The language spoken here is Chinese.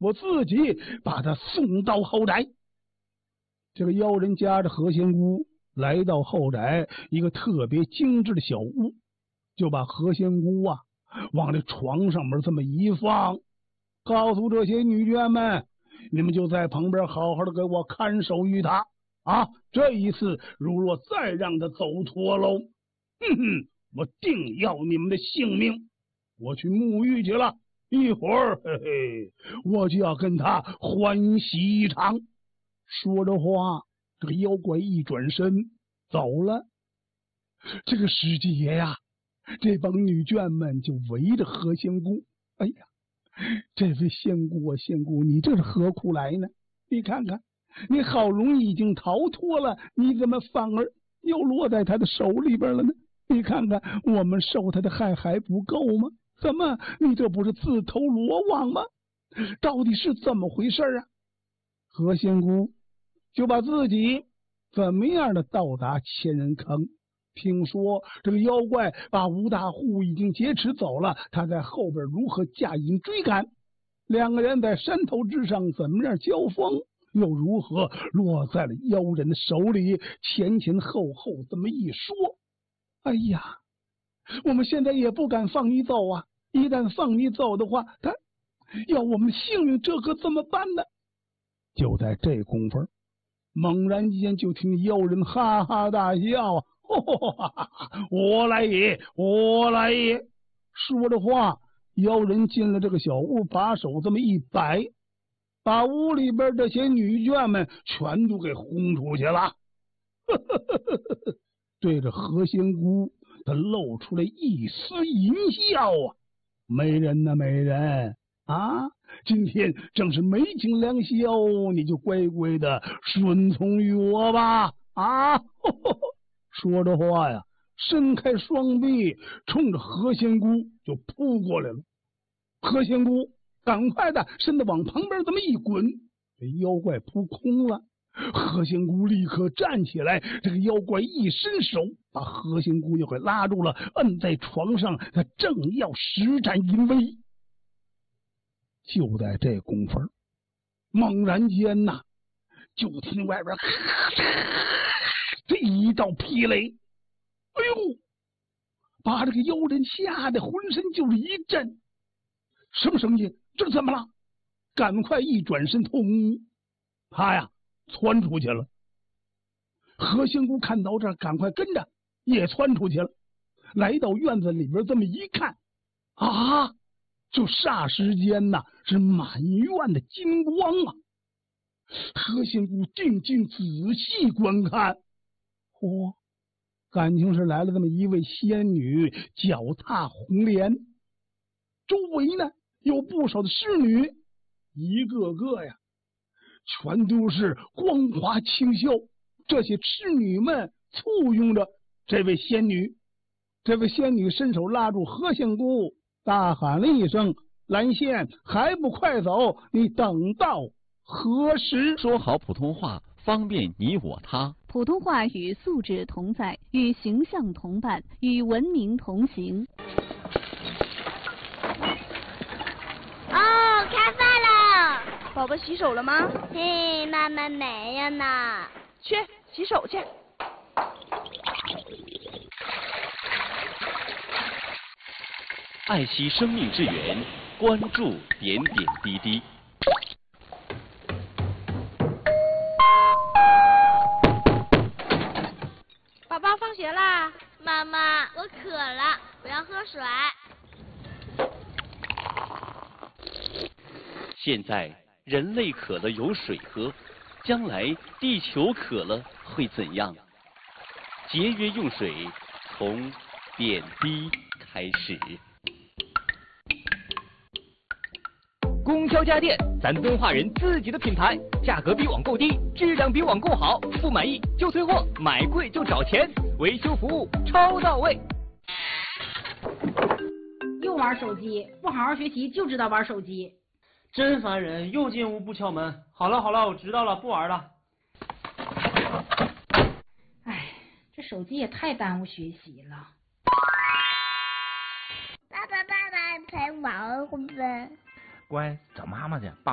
我自己把他送到后宅。这个妖人夹着何仙姑来到后宅一个特别精致的小屋，就把何仙姑往这床上面这么一放，告诉这些女眷们，你们就在旁边好好的给我看守于他这一次如若再让他走脱喽，我定要你们的性命。我去沐浴去了，一会儿我就要跟他欢喜一场。说着话，这个妖怪一转身走了。这个时节这帮女眷们就围着何仙姑。哎呀，这位仙姑仙姑，你这是何苦来呢？你看看，你好容易已经逃脱了，你怎么反而又落在他的手里边了呢？你看看，我们受他的害还不够吗？怎么，你这不是自投罗网吗？到底是怎么回事何仙姑就把自己怎么样的到达千人坑。听说这个妖怪把吴大户已经劫持走了，他在后边如何驾云追赶，两个人在山头之上怎么样交锋，又如何落在了妖人的手里，前前后后这么一说，哎呀，我们现在也不敢放你走一旦放你走的话，他要我们性命，这可怎么办呢？就在这功夫，猛然间就听妖人哈哈大笑我来也，我来也。说着话，妖人进了这个小屋，把手这么一摆，把屋里边这些女眷们全都给轰出去了。对着何仙姑，他露出了一丝淫笑美人呐，美人今天正是美景良宵，你就乖乖的顺从于我吧说着话伸开双臂，冲着何仙姑就扑过来了。何仙姑赶快的身子往旁边这么一滚，这妖怪扑空了。何仙姑立刻站起来，这个妖怪一伸手把何仙姑又给拉住了，摁在床上，他正要施展淫威。就在这功夫，猛然间就听外边这一道霹雷，哎呦，把这个妖人吓得浑身就是一震。什么声音？这怎么了？赶快一转身，他窜出去了。何仙姑看到这儿，赶快跟着也窜出去了。来到院子里边，这么一看就霎时间是满院的金光何仙姑定睛仔细观看，感情是来了这么一位仙女，脚踏红莲，周围有不少的侍女，一个个全都是光华清秀。这些侍女们簇拥着这位仙女，这位仙女伸手拉住何仙姑，大喊了一声：蓝仙，还不快走，你等到何时？ 说好普通话，方便你我他。 普通话与素质同在，与形象同伴，与文明同行。 开饭了。 宝宝洗手了吗？ 嘿，妈妈没有呢。 去洗手去。 爱惜生命之源，关注点点滴滴。 宝宝放学啦。 妈妈，我渴了，我要喝水。 现在人类渴了有水喝，将来地球渴了会怎样？节约用水，从点滴开始。 供销家电，咱敦化人自己的品牌，价格比网购低，质量比网购好，不满意就退货，买贵就找钱，维修服务超到位。 又玩手机，不好好学习就知道玩手机， 真烦人！又进屋不敲门。好了好了，我知道了，不玩了。 哎，这手机也太耽误学习了。 爸爸，陪玩会不会？ 乖，找妈妈去。